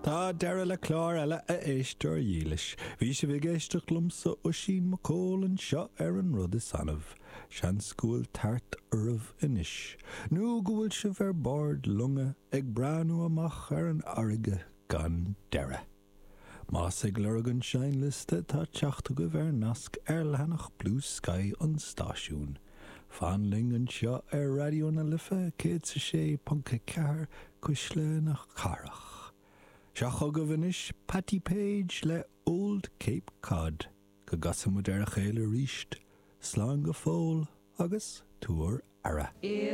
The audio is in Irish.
Tá deire le chlár eile a éistear dhílis. Bhí sé bhí géisteach lumsa ó sin macólan seo an rud is anmh. Sean scúil tart urbh inis. Nú gúil se bhar bord lunga ag breanú amach an airige gan deire. Más ag lurgan sein liste tá teachta go bhar nasc lehanach Blue Sky an stáisiún. Fanling an seo radio na lifa 106.4 cuisle nach carach. Seach go bhanis Patty Page le Old Cape Cod, go gasam mo deire chéile ríist, slán go fól agus túr ara.